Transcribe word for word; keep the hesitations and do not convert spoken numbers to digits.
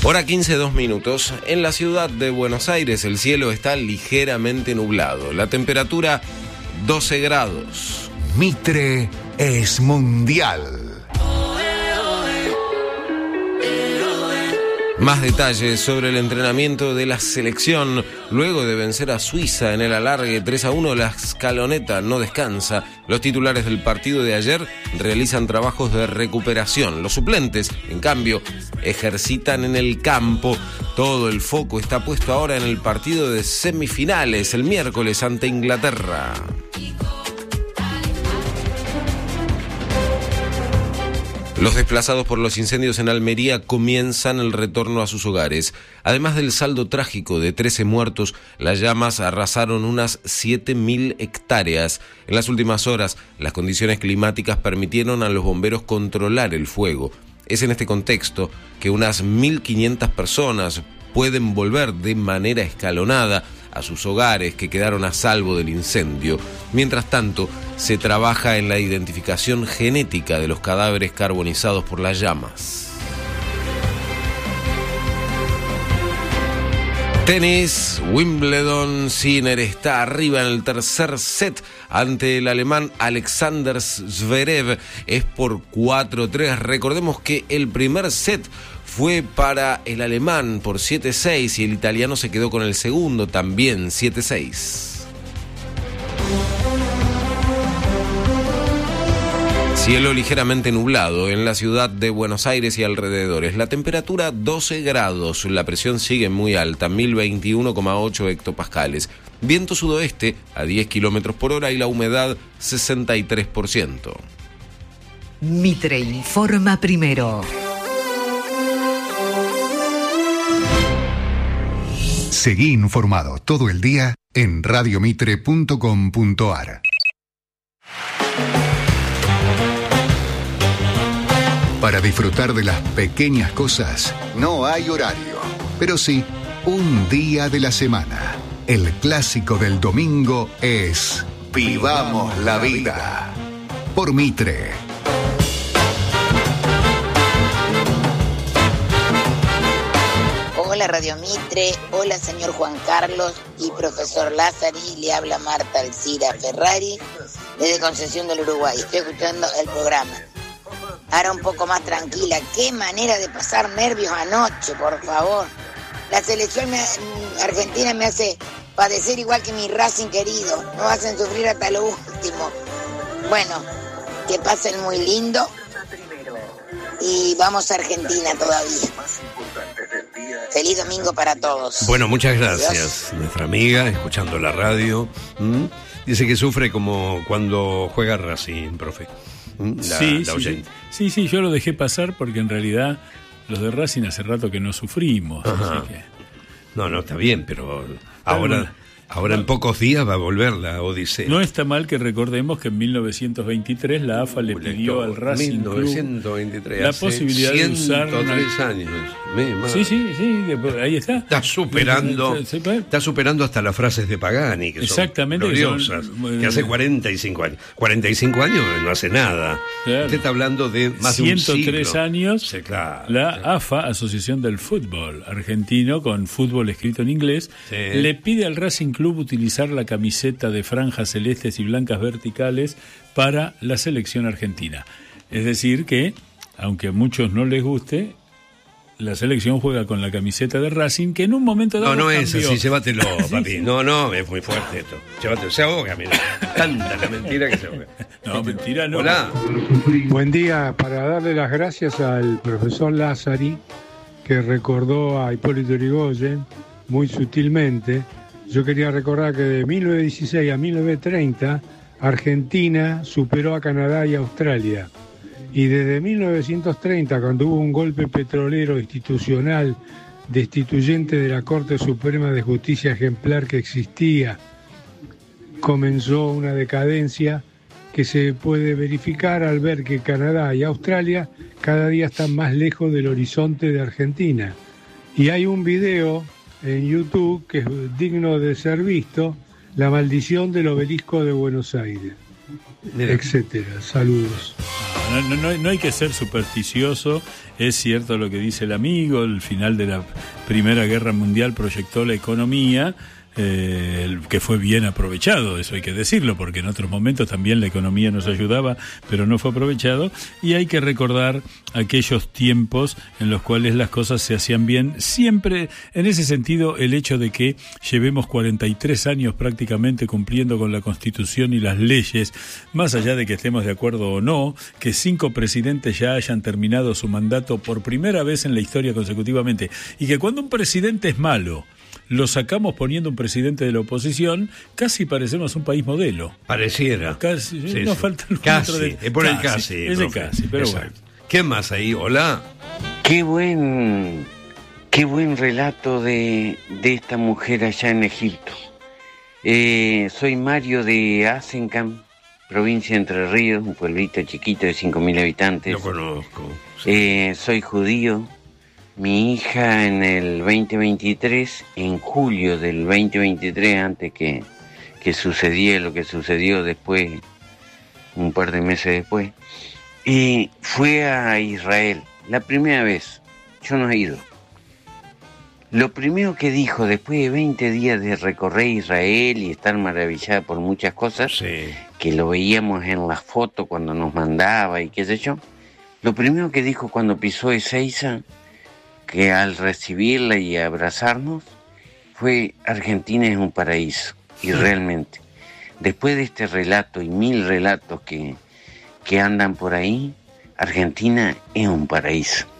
Hora quince, dos minutos. En la ciudad de Buenos Aires el cielo está ligeramente nublado. La temperatura doce grados. Mitre es mundial. Más detalles sobre el entrenamiento de la selección. Luego de vencer a Suiza en el alargue tres a uno, la escaloneta no descansa. Los titulares del partido de ayer realizan trabajos de recuperación. Los suplentes, en cambio, ejercitan en el campo. Todo el foco está puesto ahora en el partido de semifinales, el miércoles ante Inglaterra. Los desplazados por los incendios en Almería comienzan el retorno a sus hogares. Además del saldo trágico de trece muertos, las llamas arrasaron unas siete mil hectáreas. En las últimas horas, las condiciones climáticas permitieron a los bomberos controlar el fuego. Es en este contexto que unas mil quinientas personas pueden volver de manera escalonada a sus hogares que quedaron a salvo del incendio. Mientras tanto, se trabaja en la identificación genética de los cadáveres carbonizados por las llamas. Tenis, Wimbledon. Sinner está arriba en el tercer set ante el alemán Alexander Zverev. Es por cuatro tres. Recordemos que el primer set fue para el alemán por siete seis y el italiano se quedó con el segundo también siete seis. Cielo ligeramente nublado en la ciudad de Buenos Aires y alrededores. La temperatura doce grados, la presión sigue muy alta, mil veintiuno coma ocho hectopascales. Viento sudoeste a diez kilómetros por hora y la humedad sesenta y tres por ciento. Mitre informa primero. Seguí informado todo el día en radio mitre punto com punto a r. Para disfrutar de las pequeñas cosas, no hay horario, pero sí un día de la semana. El clásico del domingo es Vivamos la Vida, por Mitre. Hola Radio Mitre, hola señor Juan Carlos y profesor Lázari, le habla Marta Alcira Ferrari desde Concesión del Uruguay. Estoy escuchando el programa. Ahora un poco más tranquila. Qué manera de pasar nervios anoche, por favor. La selección me, argentina me hace padecer igual que mi Racing querido. Nos hacen sufrir hasta lo último. Bueno, que pasen muy lindo. Y vamos a Argentina todavía. Feliz domingo para todos. Bueno, muchas gracias. Adiós. Nuestra amiga, escuchando la radio, ¿m? Dice que sufre como cuando juega Racing, profe. La, sí, la sí, sí, sí, sí, yo lo dejé pasar porque en realidad los de Racing hace rato que no sufrimos. Así que... No, no, está bien, pero ahora... Bueno, Ahora en pocos días va a volver la Odisea. No está mal que recordemos que en mil novecientos veintitrés la A F A le pidió al Racing mil novecientos veintitrés, Club la posibilidad de usar ciento tres años. Sí, sí, sí, ahí está. Está superando, está superando hasta las frases de Pagani, que exactamente, son gloriosas, que, son, que hace cuarenta y cinco años. cuarenta y cinco años no hace nada. Claro. Usted está hablando de más de un siglo. ciento tres años, sí, claro, la sí. A F A, Asociación del Fútbol Argentino, con fútbol escrito en inglés, sí. le pide al Racing Club utilizar la camiseta de franjas celestes y blancas verticales para la selección argentina. Es decir que, aunque a muchos no les guste, la selección juega con la camiseta de Racing, que en un momento dado No, no cambió. es así, llévatelo, papi. No, no, es muy fuerte esto. Llévatelo, se ahoga, mira. Tanta la mentira que se ahoga. No, mentira no. Hola. Buen día, para darle las gracias al profesor Lázari, que recordó a Hipólito Yrigoyen muy sutilmente. Yo quería recordar que de mil novecientos dieciséis a mil novecientos treinta, Argentina superó a Canadá y Australia. Y desde mil novecientos treinta, cuando hubo un golpe petrolero institucional destituyente de la Corte Suprema de Justicia ejemplar que existía, comenzó una decadencia que se puede verificar al ver que Canadá y Australia cada día están más lejos del horizonte de Argentina. Y hay un video en YouTube que es digno de ser visto, La maldición del obelisco de Buenos Aires, etcétera. Saludos. no, no, no, no hay que ser supersticioso. Es cierto lo que dice el amigo, el final de la Primera Guerra Mundial proyectó la economía, eh, que fue bien aprovechado, eso hay que decirlo, porque en otros momentos también la economía nos ayudaba, pero no fue aprovechado, y hay que recordar aquellos tiempos en los cuales las cosas se hacían bien. Siempre, en ese sentido, el hecho de que llevemos cuarenta y tres años prácticamente cumpliendo con la Constitución y las leyes, más allá de que estemos de acuerdo o no, que cinco presidentes ya hayan terminado su mandato por primera vez en la historia consecutivamente, y que cuando un presidente es malo, lo sacamos poniendo un presidente de la oposición, casi parecemos un país modelo. Pareciera. Casi, sí, nos sí. falta el casi, de... es por casi, el casi. Es el casi, pero Exacto. bueno. ¿Qué más ahí? Hola. Qué buen, qué buen relato de, de esta mujer allá en Egipto. Eh, soy Mario de Azencam, provincia de Entre Ríos, un pueblito chiquito de cinco mil habitantes. Lo conozco. Sí. Eh, soy judío. Mi hija en el veinte veintitrés, en julio del veinte veintitrés, antes que, que sucediera lo que sucedió después, un par de meses después, y fue a Israel, la primera vez. Yo no he ido. Lo primero que dijo, después de veinte días de recorrer Israel y estar maravillada por muchas cosas, Sí. que lo veíamos en las fotos cuando nos mandaba y qué sé yo, lo primero que dijo cuando pisó Ezeiza, que al recibirla y abrazarnos, fue: Argentina es un paraíso. Y realmente, después de este relato y mil relatos que, que andan por ahí, Argentina es un paraíso.